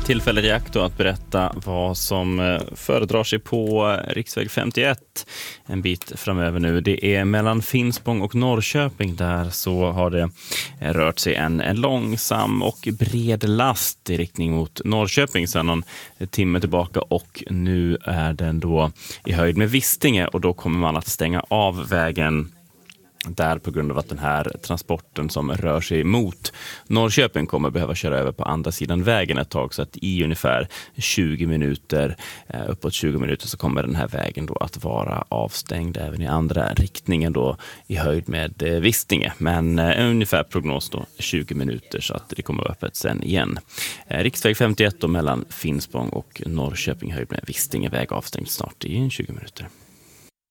tillfället i akt att berätta vad som föredrar sig på riksväg 51 en bit framöver nu. Det är mellan Finspång och Norrköping. Där så har det rört sig en långsam och bred last i riktning mot Norrköping sedan någon timme tillbaka, och nu är den då i höjd med Vistinge, och då kommer man att stänga av vägen där på grund av att den här transporten som rör sig mot Norrköping kommer behöva köra över på andra sidan vägen ett tag, så att i ungefär 20 minuter, uppåt 20 minuter, så kommer den här vägen då att vara avstängd även i andra riktningen då i höjd med Vistinge, men ungefär prognos då 20 minuter, så att det kommer vara öppet sen igen. Riksväg 51 då mellan Finspång och Norrköping höjd med Vistinge, väg avstängd snart i 20 minuter.